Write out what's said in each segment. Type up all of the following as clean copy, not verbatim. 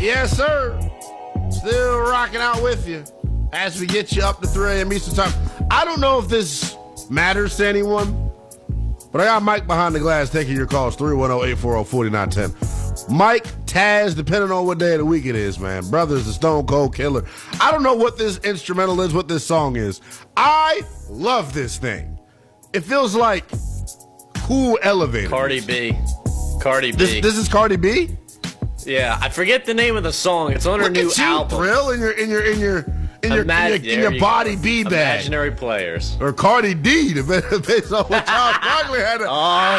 Yes, sir. Still rocking out with you as we get you up to 3 a.m. Eastern time. I don't know if this matters to anyone, but I got Mike behind the glass taking your calls, 310-840-4910. Mike, Taz, depending on what day of the week it is, man. Brother's the Stone Cold Killer. I don't know what this instrumental is, what this song is. I love this thing. It feels like cool elevator. Cardi B. This is Cardi B? Yeah, I forget the name of the song. It's on her new album. Thrill in your body B bag. Imaginary Players. Or Cardi D, based on what Charles Barkley had to.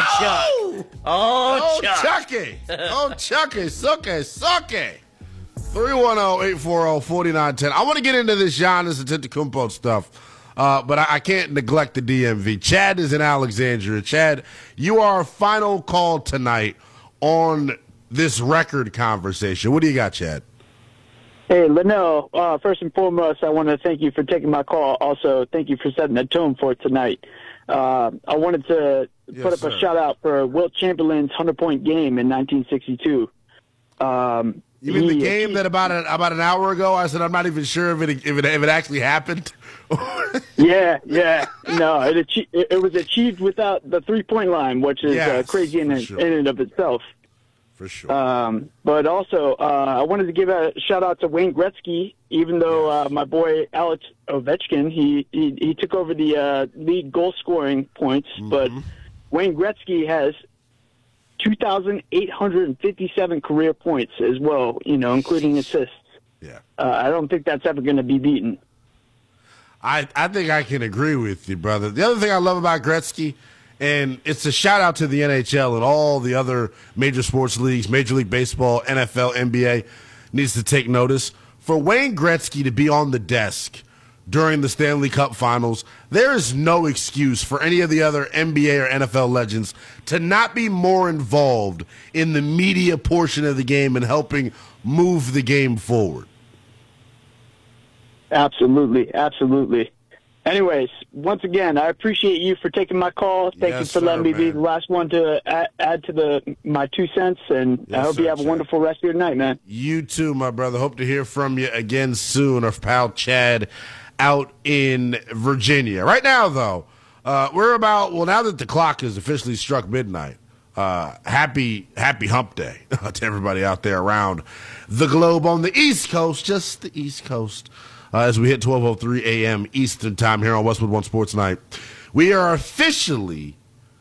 Chucky. Suck it. 310-840-4910. I want to get into this Giannis Antetokounmpo stuff, but I can't neglect the DMV. Chad is in Alexandria. Chad, you are our final call tonight on this record conversation. What do you got, Chad? Hey, Linnell, first and foremost, I want to thank you for taking my call. Also, thank you for setting the tone for tonight. I wanted to put up a shout-out for Wilt Chamberlain's 100-point game in 1962. You mean the game that about an hour ago I said I'm not even sure if it actually happened? Yeah. No, it was achieved without the three-point line, which is crazy in and of itself. For sure. But also, I wanted to give a shout-out to Wayne Gretzky, even though my boy Alex Ovechkin, he took over the league goal-scoring points, but Wayne Gretzky has 2,857 career points as well, including assists. Yeah. I don't think that's ever going to be beaten. I think I can agree with you, brother. The other thing I love about Gretzky, and it's a shout-out to the NHL and all the other major sports leagues, Major League Baseball, NFL, NBA, needs to take notice. For Wayne Gretzky to be on the desk during the Stanley Cup Finals, there is no excuse for any of the other NBA or NFL legends to not be more involved in the media portion of the game and helping move the game forward. Absolutely. Anyways, once again, I appreciate you for taking my call. Thank you for letting me be the last one to add to my 2 cents, and I hope you have a wonderful rest of your night, man. You too, my brother. Hope to hear from you again soon. Our pal Chad out in Virginia. Right now, though, we're now that the clock has officially struck midnight, happy hump day to everybody out there around the globe on the East Coast, just the East Coast. As we hit 12:03 a.m. Eastern time here on Westwood One Sports Night. We are officially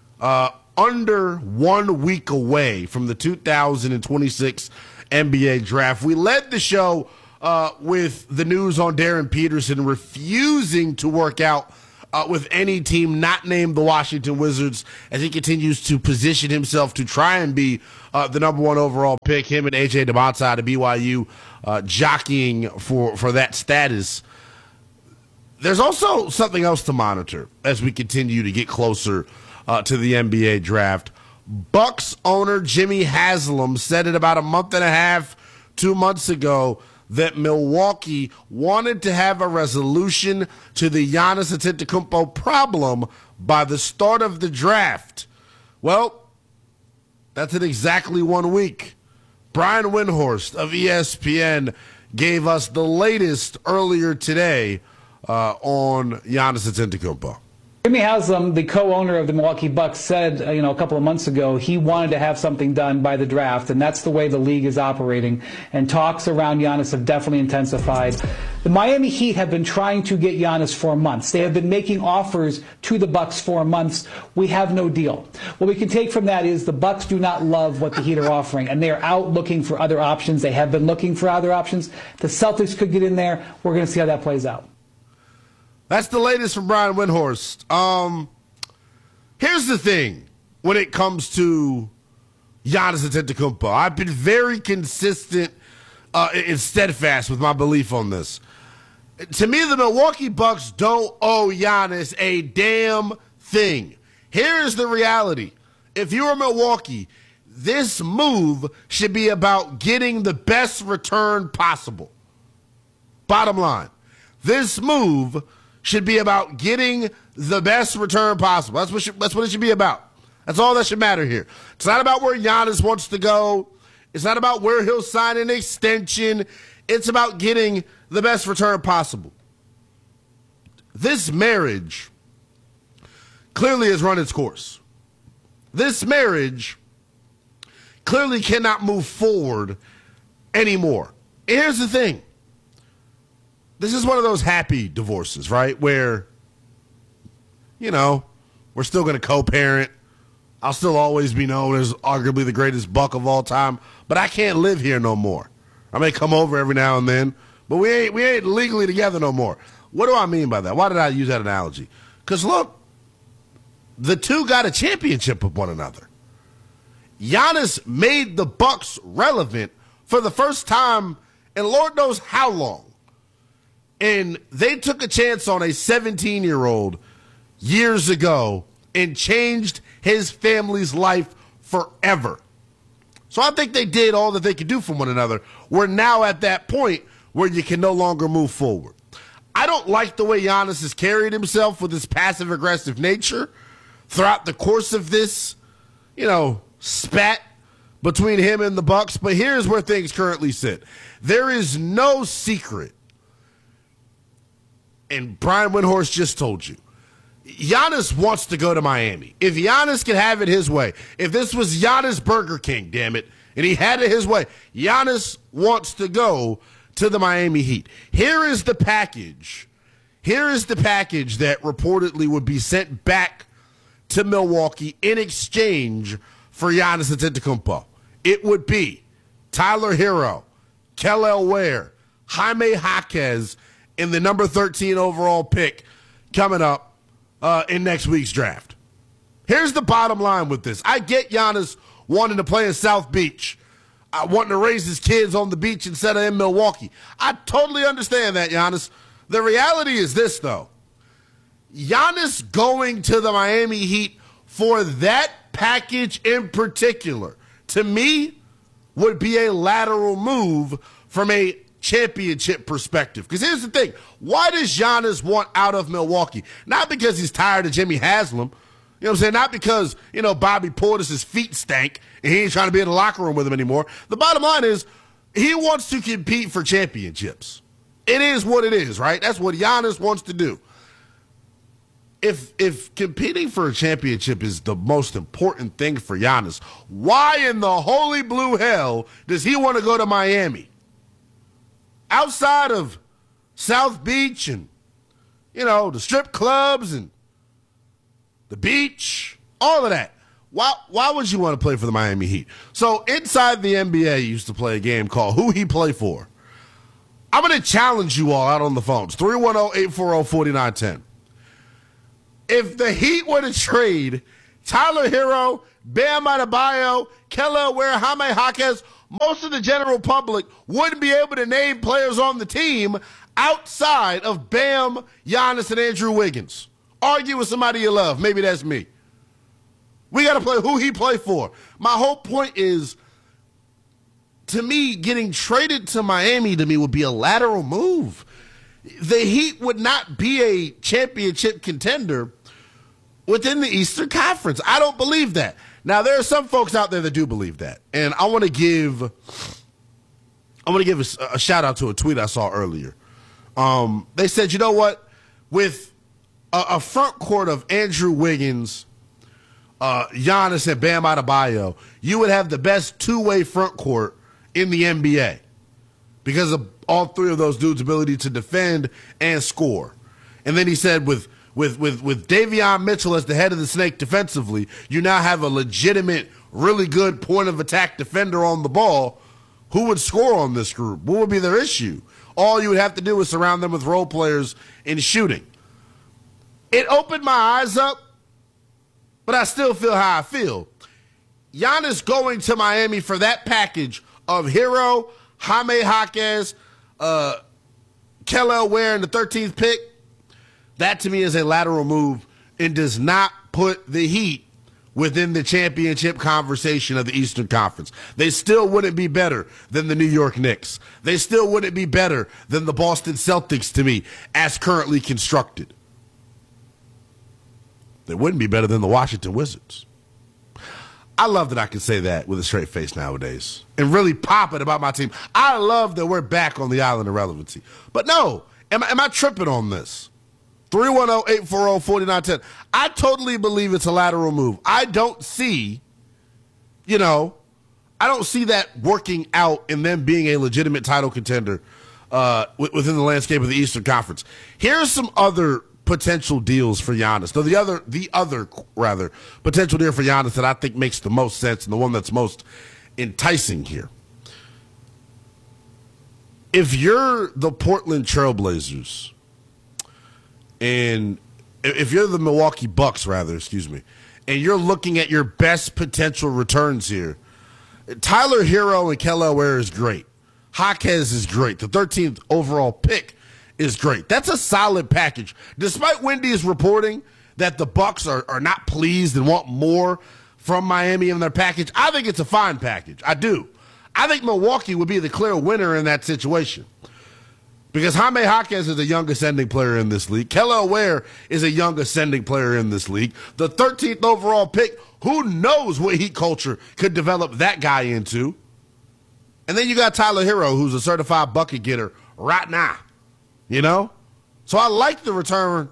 under 1 week away from the 2026 NBA draft. We led the show with the news on Darren Peterson refusing to work out with any team not named the Washington Wizards as he continues to position himself to try and be the number 1 overall pick. Him and A.J. DeMonte out of BYU jockeying for that status. There's also something else to monitor as we continue to get closer to the NBA draft. Bucks owner Jimmy Haslam said it about a month and a half, 2 months ago, that Milwaukee wanted to have a resolution to the Giannis Antetokounmpo problem by the start of the draft. Well, that's in exactly 1 week. Brian Windhorst of ESPN gave us the latest earlier today on Giannis Antetokounmpo. Jimmy Haslam, the co-owner of the Milwaukee Bucks, said a couple of months ago he wanted to have something done by the draft, and that's the way the league is operating. And talks around Giannis have definitely intensified. The Miami Heat have been trying to get Giannis for months. They have been making offers to the Bucks for months. We have no deal. What we can take from that is the Bucks do not love what the Heat are offering, and they are out looking for other options. They have been looking for other options. The Celtics could get in there. We're going to see how that plays out. That's the latest from Brian Windhorst. Here's the thing when it comes to Giannis Antetokounmpo. I've been very consistent and steadfast with my belief on this. To me, the Milwaukee Bucks don't owe Giannis a damn thing. Here's the reality. If you're Milwaukee, this move should be about getting the best return possible. Bottom line, this move should be about getting the best return possible. That's what it should be about. That's all that should matter here. It's not about where Giannis wants to go. It's not about where he'll sign an extension. It's about getting the best return possible. This marriage clearly has run its course. This marriage clearly cannot move forward anymore. And here's the thing. This is one of those happy divorces, right? Where, we're still going to co-parent. I'll still always be known as arguably the greatest buck of all time, but I can't live here no more. I may come over every now and then, but we ain't legally together no more. What do I mean by that? Why did I use that analogy? Because look, the two got a championship with one another. Giannis made the Bucks relevant for the first time in Lord knows how long. And they took a chance on a 17-year-old years ago and changed his family's life forever. So I think they did all that they could do for one another. We're now at that point where you can no longer move forward. I don't like the way Giannis has carried himself with his passive-aggressive nature throughout the course of this, spat between him and the Bucks. But here's where things currently sit. There is no secret, and Brian Windhorst just told you, Giannis wants to go to Miami. If Giannis can have it his way, if this was Giannis Burger King, damn it, and he had it his way, Giannis wants to go to the Miami Heat. Here is the package. Here is the package that reportedly would be sent back to Milwaukee in exchange for Giannis Antetokounmpo. It would be Tyler Hero, Kel'el Ware, Jaime Jaquez, and the number 13 overall pick coming up in next week's draft. Here's the bottom line with this. I get Giannis wanting to play in South Beach, wanting to raise his kids on the beach instead of in Milwaukee. I totally understand that, Giannis. The reality is this, though. Giannis going to the Miami Heat for that package in particular, to me, would be a lateral move from a championship perspective. Because here's the thing. Why does Giannis want out of Milwaukee? Not because he's tired of Jimmy Haslam. You know what I'm saying? Not because, Bobby Portis' feet stank and he ain't trying to be in the locker room with him anymore. The bottom line is he wants to compete for championships. It is what it is, right? That's what Giannis wants to do. If competing for a championship is the most important thing for Giannis, why in the holy blue hell does he want to go to Miami? Outside of South Beach and, the strip clubs and the beach, all of that. Why would you want to play for the Miami Heat? So inside the NBA, you used to play a game called Who He Play For. I'm going to challenge you all out on the phones. 310-840-4910. If the Heat were to trade Tyler Hero, Bam Adebayo, Kel'el Ware, Jaime Jaquez, most of the general public wouldn't be able to name players on the team outside of Bam, Giannis, and Andrew Wiggins. Argue with somebody you love. Maybe that's me. We got to play Who He Play For. My whole point is, to me, getting traded to Miami to me would be a lateral move. The Heat would not be a championship contender within the Eastern Conference. I don't believe that. Now, there are some folks out there that do believe that. And I want to give a shout out to a tweet I saw earlier. They said, you know what? With a front court of Andrew Wiggins, Giannis, and Bam Adebayo, you would have the best two-way front court in the NBA because of all three of those dudes' ability to defend and score. And then he said with Davion Mitchell as the head of the snake defensively, you now have a legitimate, really good point-of-attack defender on the ball. Who would score on this group? What would be their issue? All you would have to do is surround them with role players in shooting. It opened my eyes up, but I still feel how I feel. Giannis going to Miami for that package of Hero, Jaime Jaquez, Kel'el Ware, and the 13th pick, that to me is a lateral move and does not put the Heat within the championship conversation of the Eastern Conference. They still wouldn't be better than the New York Knicks. They still wouldn't be better than the Boston Celtics to me as currently constructed. They wouldn't be better than the Washington Wizards. I love that I can say that with a straight face nowadays and really pop it about my team. I love that we're back on the island of relevancy. But no, am I tripping on this? 310-840-4910. I totally believe it's a lateral move. I don't see that working out and them being a legitimate title contender within the landscape of the Eastern Conference. Here's some other potential deals for Giannis. So the other potential deal for Giannis that I think makes the most sense and the one that's most enticing here. If you're the Portland Trailblazers, and if you're the Milwaukee Bucks, and you're looking at your best potential returns here, Tyler Hero and Kelly Oubre is great. Jaquez is great. The 13th overall pick is great. That's a solid package. Despite Wendy's reporting that the Bucks are not pleased and want more from Miami in their package, I think it's a fine package. I do. I think Milwaukee would be the clear winner in that situation. Because Jaime Jaquez is a young ascending player in this league. Kelly Oubre is a young ascending player in this league. The 13th overall pick, who knows what Heat culture could develop that guy into. And then you got Tyler Hero, who's a certified bucket getter right now. So I like the return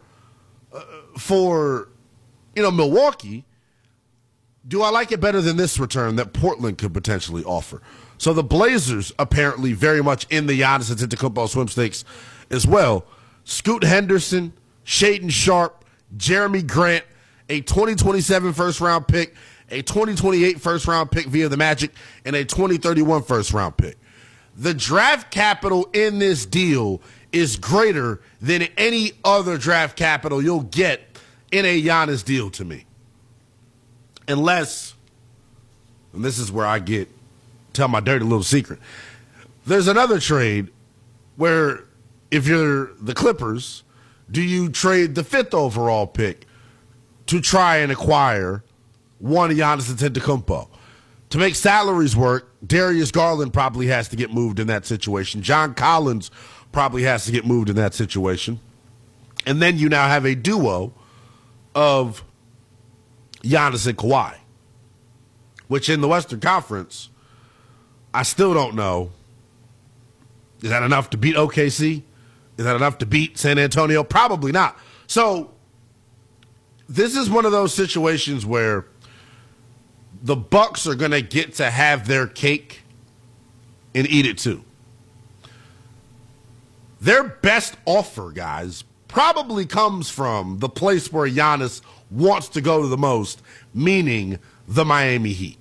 for, Milwaukee. Do I like it better than this return that Portland could potentially offer? So the Blazers apparently very much in the Giannis Antetokounmpo sweepstakes as well. Scoot Henderson, Shaedon Sharpe, Jeremy Grant, a 2027 first-round pick, a 2028 first-round pick via the Magic, and a 2031 first-round pick. The draft capital in this deal is greater than any other draft capital you'll get in a Giannis deal to me. Unless, and this is where I tell my dirty little secret, there's another trade where if you're the Clippers, do you trade the 5th overall pick to try and acquire one Giannis Antetokounmpo? To make salaries work, Darius Garland probably has to get moved in that situation. John Collins probably has to get moved in that situation. And then you now have a duo of Giannis and Kawhi, which in the Western Conference, I still don't know. Is that enough to beat OKC? Is that enough to beat San Antonio? Probably not. So this is one of those situations where the Bucks are going to get to have their cake and eat it too. Their best offer, guys, probably comes from the place where Giannis wants to go the most, meaning the Miami Heat.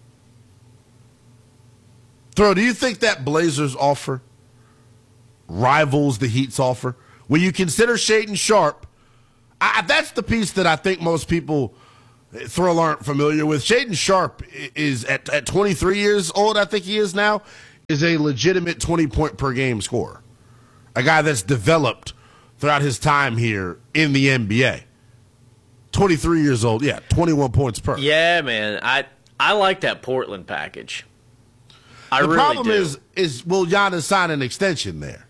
Throw, do you think that Blazers offer rivals the Heat's offer? When you consider Shaedon Sharpe, that's the piece that I think most people aren't familiar with. Shaedon Sharpe is at 23 years old, I think he is now, is a legitimate 20-point-per-game scorer. A guy that's developed throughout his time here in the NBA. 23 years old, 21 points per. Yeah, man. I like that Portland package. The problem is will Giannis sign an extension there?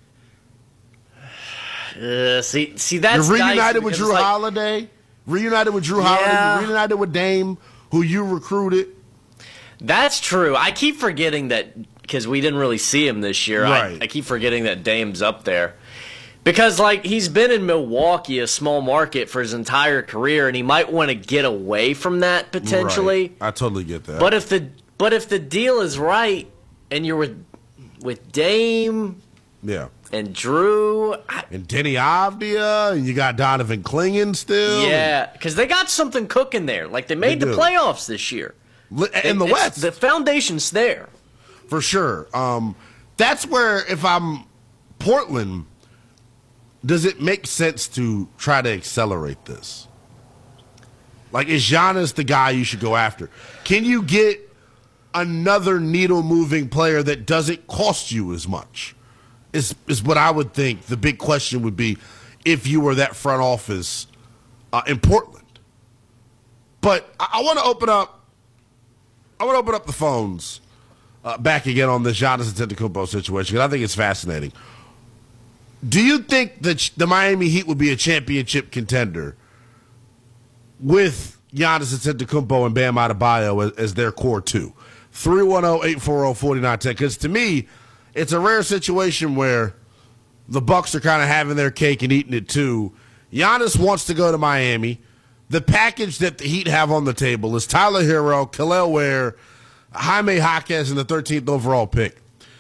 See, that's you're reunited with Drew Holiday. Reunited with Drew Holiday. Reunited with Dame, who you recruited. That's true. I keep forgetting that because we didn't really see him this year. Right. I keep forgetting that Dame's up there. Because, he's been in Milwaukee, a small market, for his entire career, and he might want to get away from that potentially. Right. I totally get that. But if the deal is right, and you're with Dame, and Drew, and Denny Avdia, and you got Donovan Clingan still, because they got something cooking there. They made the playoffs this year in the West. The foundation's there for sure. That's where, if I'm Portland, does it make sense to try to accelerate this? Is Giannis the guy you should go after? Can you get another needle-moving player that doesn't cost you as much? Is what I would think the big question would be if you were that front office in Portland. But I want to open up. The phones back again on this Giannis Antetokounmpo situation because I think it's fascinating. Do you think that the Miami Heat would be a championship contender with Giannis Antetokounmpo and Bam Adebayo as their core two. 310-840-4910. Because to me, it's a rare situation where the Bucks are kind of having their cake and eating it too. Giannis wants to go to Miami. The package that the Heat have on the table is Tyler Hero, Kel'el Ware, Jaime Jaquez, and the 13th overall pick.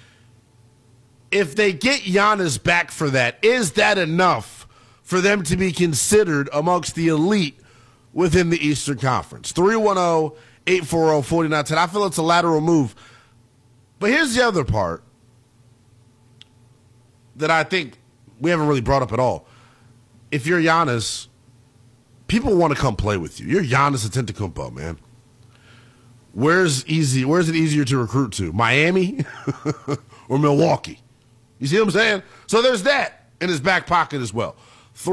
If they get Giannis back for that, is that enough for them to be considered amongst the elite within the Eastern Conference? 310-840-4910. I feel it's a lateral move. But here's the other part that I think we haven't really brought up at all. If you're Giannis, people want to come play with you. You're Giannis Antetokounmpo, man. Where's it easier to recruit to? Miami or Milwaukee? You see what I'm saying? So there's that in his back pocket as well.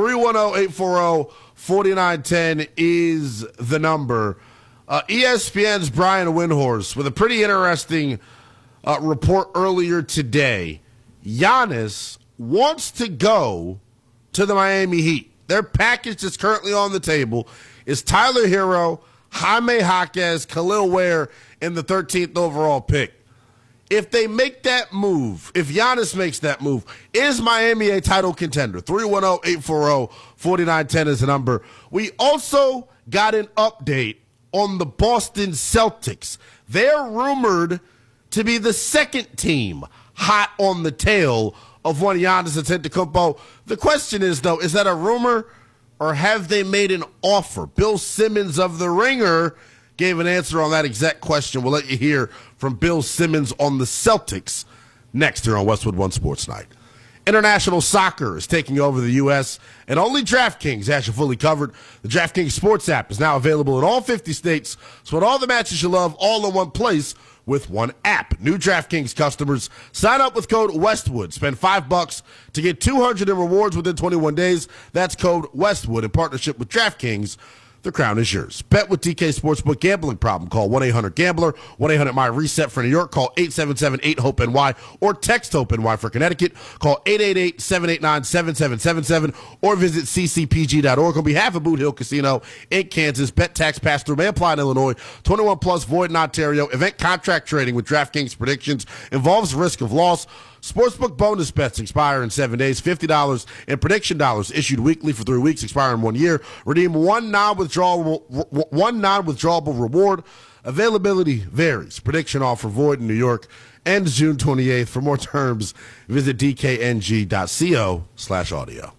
310-840-4910 is the number. ESPN's Brian Windhorst with a pretty interesting report earlier today. Giannis wants to go to the Miami Heat. Their package that's currently on the table is Tyler Hero, Jaime Jaquez, Kel'el Ware, and the 13th overall pick. If they make that move, if Giannis makes that move, is Miami a title contender? 310-840-4910 is the number. We also got an update on the Boston Celtics. They're rumored to be the second team hot on the tail of one Giannis Antetokounmpo. The question is, though, is that a rumor or have they made an offer? Bill Simmons of The Ringer gave an answer on that exact question. We'll let you hear from Bill Simmons on the Celtics next here on Westwood One Sports Night. International soccer is taking over the U.S., and only DraftKings has you fully covered. The DraftKings Sports app is now available in all 50 states, so with all the matches you love all in one place with one app. New DraftKings customers, sign up with code Westwood. Spend $5 to get $200 in rewards within 21 days. That's code Westwood in partnership with DraftKings. The crown is yours. Bet with DK Sportsbook. Gambling problem? Call 1-800-GAMBLER. 1-800-MY-RESET for New York. Call 877-8-HOPE-NY or text HOPE-NY for Connecticut. Call 888-789-7777 or visit ccpg.org. On behalf of Boot Hill Casino in Kansas, bet tax pass-through may apply in Illinois. 21 plus, void in Ontario. Event contract trading with DraftKings predictions involves risk of loss. Sportsbook bonus bets expire in 7 days. $50 in prediction dollars issued weekly for 3 weeks, expire in 1 year. Redeem one non-withdrawable reward. Availability varies. Prediction offer void in New York ends June 28th. For more terms, visit dkng.co/audio.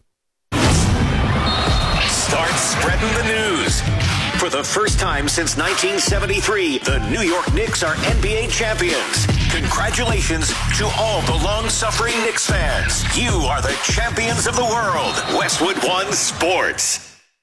Start spreading the news. For the first time since 1973, the New York Knicks are NBA champions. Congratulations to all the long-suffering Knicks fans. You are the champions of the world. Westwood One Sports.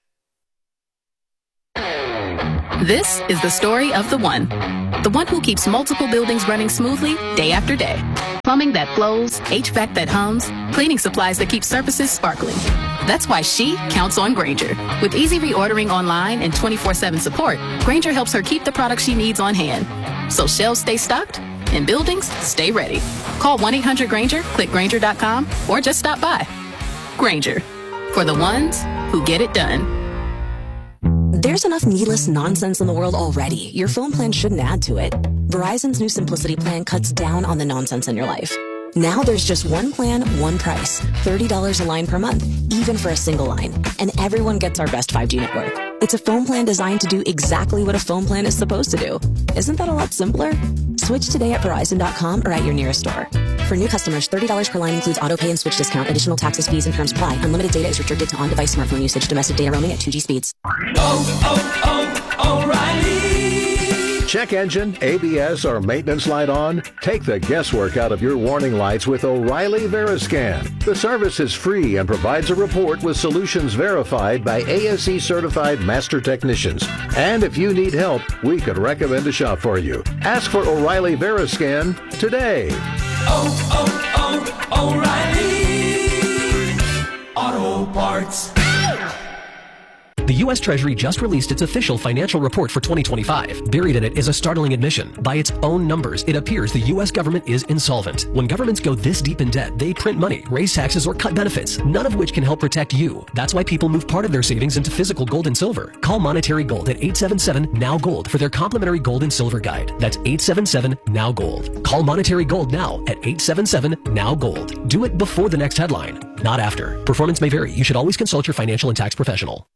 This is the story of the one who keeps multiple buildings running smoothly day after day. Plumbing that flows, HVAC that hums, cleaning supplies that keep surfaces sparkling. That's why she counts on Grainger. With easy reordering online and 24/7 support, Grainger helps her keep the products she needs on hand. So shelves stay stocked and buildings stay ready. Call 1-800-GRAINGER, click Grainger.com, or just stop by. Grainger, for the ones who get it done. There's enough needless nonsense in the world already. Your phone plan shouldn't add to it. Verizon's new Simplicity plan cuts down on the nonsense in your life. Now there's just one plan, one price. $30 a line per month, even for a single line. And everyone gets our best 5G network. It's a phone plan designed to do exactly what a phone plan is supposed to do. Isn't that a lot simpler? Switch today at Verizon.com or at your nearest store. For new customers, $30 per line includes auto pay and switch discount. Additional taxes, fees, and terms apply. Unlimited data is restricted to on-device smartphone usage. Domestic data roaming at 2G speeds. O'Reilly. Check engine, ABS, or maintenance light on? Take the guesswork out of your warning lights with O'Reilly Veriscan. The service is free and provides a report with solutions verified by ASE certified master technicians. And if you need help, we could recommend a shop for you. Ask for O'Reilly Veriscan today. O'Reilly Auto Parts. The U.S. Treasury just released its official financial report for 2025. Buried in it is a startling admission. By its own numbers, it appears the U.S. government is insolvent. When governments go this deep in debt, they print money, raise taxes, or cut benefits, none of which can help protect you. That's why people move part of their savings into physical gold and silver. Call Monetary Gold at 877-NOW-GOLD for their complimentary gold and silver guide. That's 877-NOW-GOLD. Call Monetary Gold now at 877-NOW-GOLD. Do it before the next headline, not after. Performance may vary. You should always consult your financial and tax professional.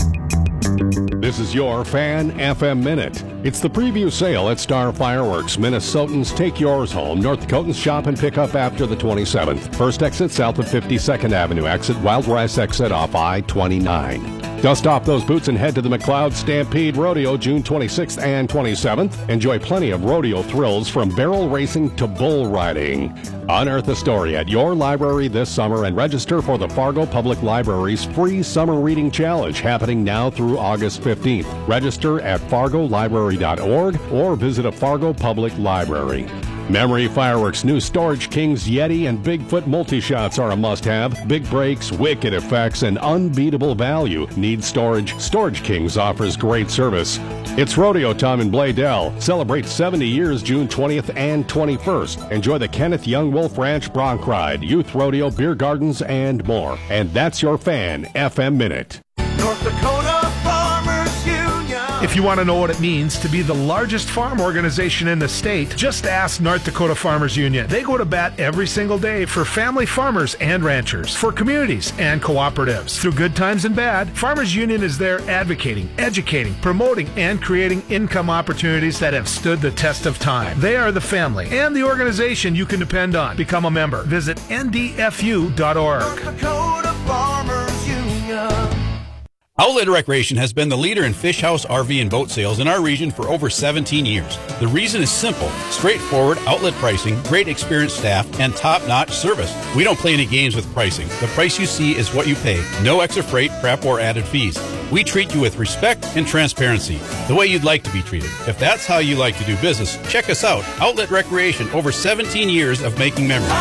This is your Fan FM Minute. It's the preview sale at Star Fireworks. Minnesotans, take yours home. North Dakotans, shop and pick up after the 27th. First exit south of 52nd Avenue. Exit Wild Rice exit off I-29. Dust off those boots and head to the McLeod Stampede Rodeo June 26th and 27th. Enjoy plenty of rodeo thrills from barrel racing to bull riding. Unearth a story at your library this summer and register for the Fargo Public Library's free Summer Reading Challenge happening now through August 15th. Register at fargolibrary.org or visit a Fargo Public Library. Memory Fireworks' new Storage Kings Yeti and Bigfoot multi-shots are a must-have. Big breaks, wicked effects, and unbeatable value. Need storage? Storage Kings offers great service. It's rodeo time in Bladel. Celebrate 70 years June 20th and 21st. Enjoy the Kenneth Young Wolf Ranch Bronc Ride, Youth Rodeo, Beer Gardens, and more. And that's your Fan FM Minute. North Dakota Farmers Union. If you want to know what it means to be the largest farm organization in the state, just ask North Dakota Farmers Union. They go to bat every single day for family farmers and ranchers, for communities and cooperatives. Through good times and bad, Farmers Union is there advocating, educating, promoting, and creating income opportunities that have stood the test of time. They are the family and the organization you can depend on. Become a member. Visit ndfu.org. North Dakota Farmers Union. Outlet Recreation has been the leader in fish house, RV, and boat sales in our region for over 17 years. The reason is simple: straightforward outlet pricing, great experienced staff, and top-notch service. We don't play any games with pricing. The price you see is what you pay. No extra freight, prep, or added fees. We treat you with respect and transparency, the way you'd like to be treated. If that's how you like to do business, check us out. Outlet Recreation, over 17 years of making memories.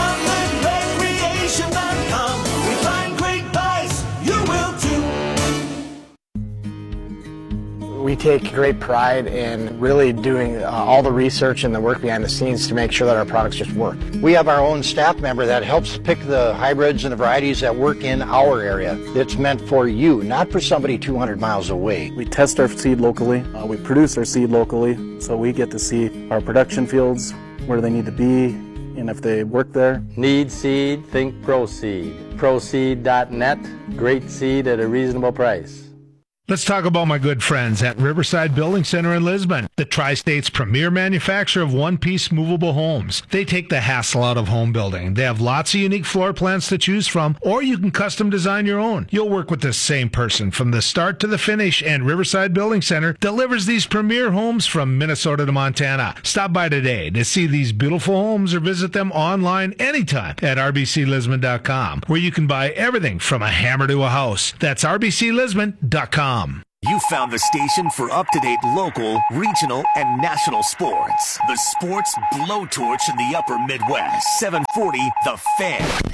OutletRecreation.com. We find great buys. You will too. We take great pride in really doing all the research and the work behind the scenes to make sure that our products just work. We have our own staff member that helps pick the hybrids and the varieties that work in our area. It's meant for you, not for somebody 200 miles away. We test our seed locally. We produce our seed locally, so we get to see our production fields, where they need to be, and if they work there. Need seed? Think ProSeed. ProSeed.net. Great seed at a reasonable price. Let's talk about my good friends at Riverside Building Center in Lisbon, the Tri-State's premier manufacturer of one-piece movable homes. They take the hassle out of home building. They have lots of unique floor plans to choose from, or you can custom design your own. You'll work with the same person from the start to the finish, and Riverside Building Center delivers these premier homes from Minnesota to Montana. Stop by today to see these beautiful homes or visit them online anytime at rbclisbon.com, where you can buy everything from a hammer to a house. That's rbclisbon.com. You found the station for up-to-date local, regional, and national sports. The Sports Blowtorch in the Upper Midwest. 740 The Fan.